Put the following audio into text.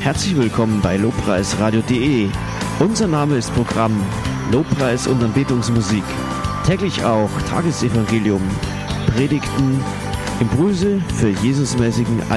Herzlich willkommen bei lobpreisradio.de. Unser Name ist Programm Lobpreis und Anbetungsmusik. Täglich auch Tagesevangelium, Predigten, Impulse für Jesusmäßigen